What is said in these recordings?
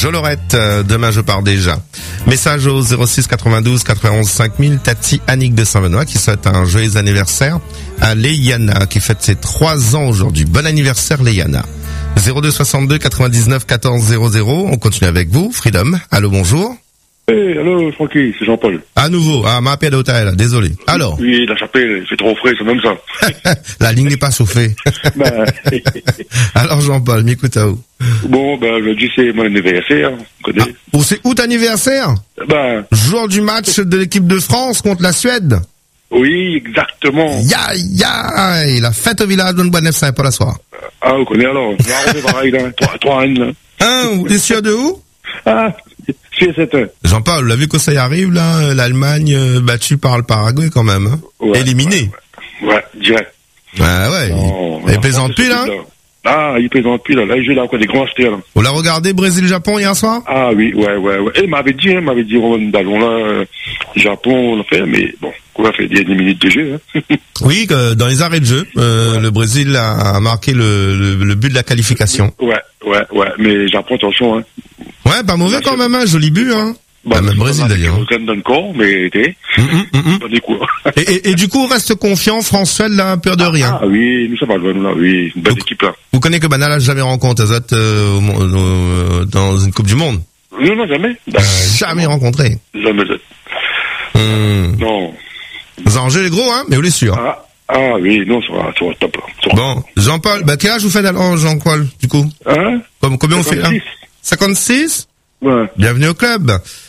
Lorette, demain je pars déjà. Message au 06 92 91 5000, Tati Annick de Saint-Benoît qui souhaite un joyeux anniversaire à Léana qui fête ses 3 ans aujourd'hui. Bon anniversaire Léana. 02 62 99 14 00, on continue avec vous. Freedom, allô, bonjour. Allô, Francky, c'est Jean-Paul. À nouveau, ma appel d'hôtel, désolé. Alors. Oui, la chapelle, il fait trop frais, c'est même ça. La ligne n'est pas chauffée. Alors Jean-Paul, m'écoute à où? Bon, aujourd'hui c'est mon anniversaire, vous connaissez. C'est où ton anniversaire? Jour du match de l'équipe de France contre la Suède. Oui, exactement. Et la fête au village de Bonne Saint Paul à soir. Ah, vous connaissez alors. On est pareil, là. 3-1, là. Vous êtes sûr de où? Jean-Paul, on a vu que ça y arrive, là, l'Allemagne battue par le Paraguay quand même, hein. Ouais, éliminé. Ouais, direct. Ah ouais, il plaisante plus, là. Ah, il plaisante plus, là. Là, il joue là, quoi, des grands stères, là. On l'a regardé Brésil-Japon hier soir? Ah oui, ouais. Et il m'avait dit, Roman Ballon, là, Japon, on l'a fait, mais bon, on va faire 10 minutes de jeu, hein. Oui, dans les arrêts de jeu, le Brésil a marqué le but de la qualification. Ouais, mais Japon, attention, hein. Ouais, pas mauvais quand même, hein, joli but, hein. Même Brésil d'ailleurs. Dans le corps, mais et du coup, reste confiant, France-Suède, là, peur de rien. Ah oui, nous sommes pas loin, là, oui, une bonne équipe, là. Vous connaissez que Banal a jamais rencontré dans une Coupe du Monde? Non, jamais. Jamais rencontré. Jamais. Non. Vous en les gros, hein, mais vous l'êtes sûr. Ah oui, non, ça va top, là. Bon, Jean-Paul, quel âge vous faites alors, Jean-Paul, du coup? Hein? Combien on fait, là? 56? Ouais. Bienvenue au club.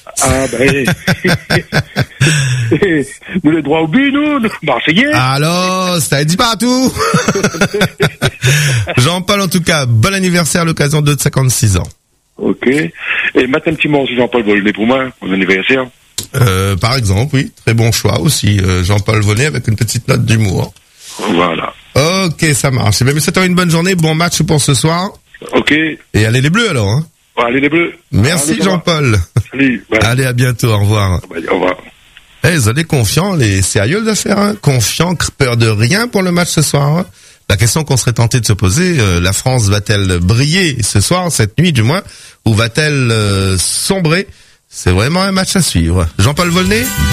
Nous les droits au but, nous, Marseillais. Alors, ça dit partout. Jean-Paul, en tout cas, bon anniversaire à l'occasion de 56 ans. Ok. Et matin petit mort si Jean-Paul Volnay pour moi, mon anniversaire. Par exemple, oui. Très bon choix aussi, Jean-Paul Volnay avec une petite note d'humour. Voilà. Ok, ça marche. Mais c'est une bonne journée, bon match pour ce soir. Ok. Et allez les Bleus alors, hein. Allez les Bleus. Merci Jean-Paul. Salut. Ouais. Allez, à bientôt, au revoir. Au revoir. Vous allez confiants, les sérieux d'affaires, hein. Confiants, peur de rien pour le match ce soir, hein. La question qu'on serait tenté de se poser, la France va-t-elle briller ce soir, cette nuit du moins, ou va-t-elle sombrer? C'est vraiment un match à suivre. Jean-Paul Volnay?